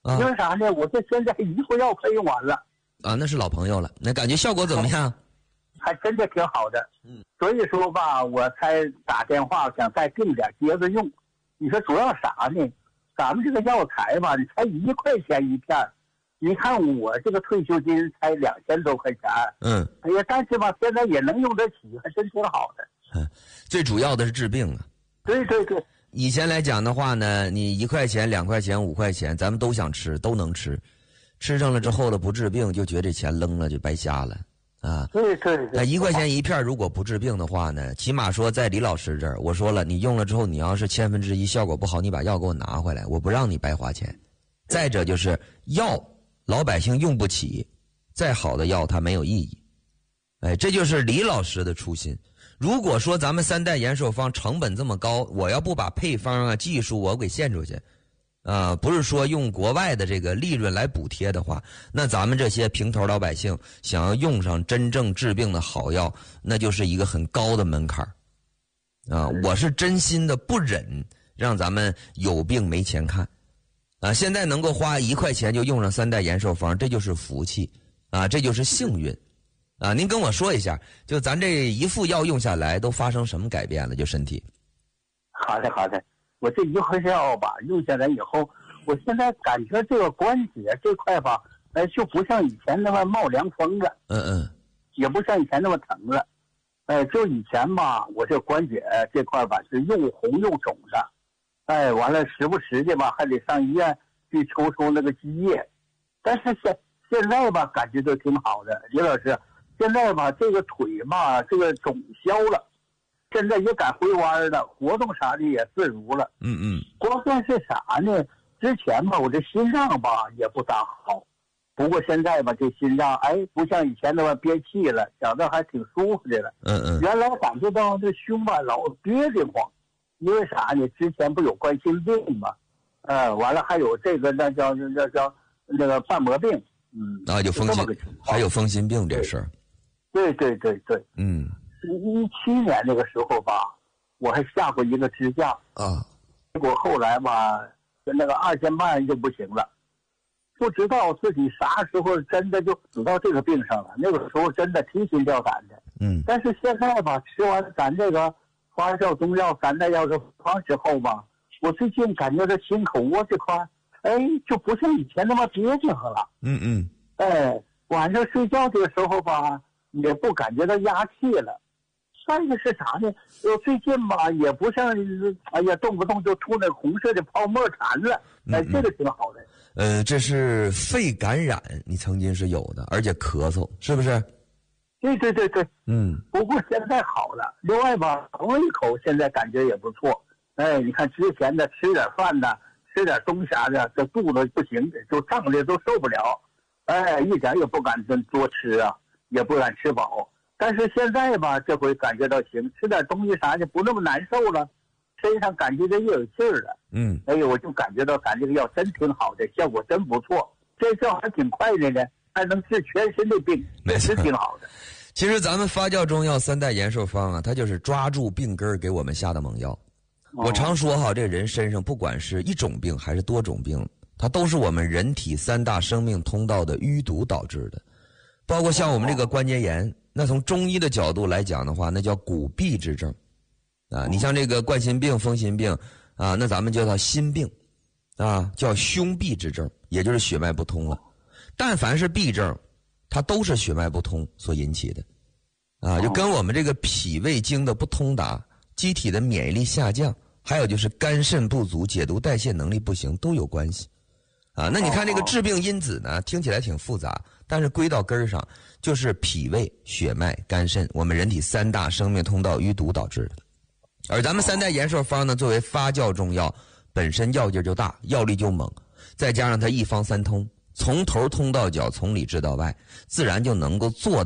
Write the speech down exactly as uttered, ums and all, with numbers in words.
啊、 因为啥呢？我这现在一副药可以用完了。 啊，那是老朋友了，那感觉效果怎么样？ 还真的挺好的。嗯，所以说吧，我才打电话想再订点接着用。你说主要啥呢？咱们这个药材吧，你才一块钱一片，你看我这个退休金才两千多块钱。 嗯， 哎呀，但是吧，现在也能用得起，还真挺好的。 嗯，最主要的是治病啊。 对对对。 以前来讲的话呢，你一块钱、两块钱、五块钱，咱们都想吃，都能吃，吃上了之后了不治病，就觉得这钱扔了就白瞎了啊。 对对对。 那一块钱一片，如果不治病的话呢，起码说在李老师这儿，我说了，你用了之后，你要是千分之一效果不好，你把药给我拿回来，我不让你白花钱。再者就是药，老百姓用不起，再好的药它没有意义。哎，这就是李老师的初心。如果说咱们三代延寿方成本这么高，我要不把配方啊、技术我给献出去，啊、呃，不是说用国外的这个利润来补贴的话，那咱们这些平头老百姓想要用上真正治病的好药，那就是一个很高的门槛啊！我是真心的不忍让咱们有病没钱看啊！现在能够花一块钱就用上三代延寿方，这就是福气啊，这就是幸运。啊，您跟我说一下，就咱这一副药用下来都发生什么改变了？就身体。 好的好的，我这一副药吧用下来以后，我现在感觉这个关节这块吧，哎，就不像以前那么冒凉风了。 嗯嗯。 也不像以前那么疼了。哎，就以前吧，我这关节这块吧是又红又肿的。哎，完了时不时的吧还得上医院去抽出那个积液。但是现现在吧感觉都挺好的，李老师。现在吧，这个腿吧，这个肿消了，现在也敢回弯了，活动啥的也自如了。 嗯嗯。 关键是啥呢？之前吧，我这心脏吧也不大好，不过现在吧，这心脏哎，不像以前那么憋气了，觉得还挺舒服的了。 嗯嗯。 原来感觉到这胸吧老憋得慌，因为啥呢？之前不有冠心病吗？呃，完了还有这个那叫那叫那个瓣膜病。嗯。 啊，有风心，还有风心病这事儿。 对对对对， 嗯， 一七年那个时候吧，我还下过一个支架啊， 结果后来吧，那个二尖瓣就不行了，不知道自己啥时候真的就死到这个病上了。那个时候真的提心吊胆的。 嗯， 但是现在吧，吃完咱这个发酵中药三代药方之后吧，我最近感觉这心口窝这块，哎，就不像以前那么憋得慌了。 嗯嗯， 哎，晚上睡觉的时候吧。也不感觉到压气了，再一个是啥呢？我最近吧也不像，哎呀，动不动就出那红色的泡沫痰了，哎，这个挺好的。 呃，这是肺感染，你曾经是有的，而且咳嗽，是不是？ 对对对对， 嗯。 不过现在好了，另外吧，胃口现在感觉也不错。哎，你看之前的吃点饭呢，吃点东西啥的，这肚子不行，就胀的都受不了，哎，一点也不敢多吃啊。也不敢吃饱，但是现在吧，这回感觉到行，吃点东西啥的不那么难受了，身上感觉到又有气儿了。 嗯， 哎呦，我就感觉到咱这个药真挺好的，效果真不错，这药还挺快的呢，还能治全身的病， 没错， 挺好的。 其实咱们发酵中药三代延寿方啊，它就是抓住病根给我们下的猛药。哦、我常说哈，这人身上不管是一种病还是多种病，它都是我们人体三大生命通道的淤堵导致的。包括像我们这个关节炎，那从中医的角度来讲的话，那叫骨痹之症，啊，你像这个冠心病、风心病，啊，那咱们叫它心病，啊，叫胸痹之症，也就是血脉不通了。但凡是痹症，它都是血脉不通所引起的，啊，就跟我们这个脾胃经的不通达、机体的免疫力下降，还有就是肝肾不足、解毒代谢能力不行都有关系。啊，那你看这个致病因子呢，听起来挺复杂，但是归到根儿上就是脾胃、血脉、肝肾，我们人体三大生命通道淤堵导致的。而咱们三代延寿方呢，作为发酵中药，本身药劲就大，药力就猛，再加上它一方三通，从头通到脚，从里治到外，自然就能够做到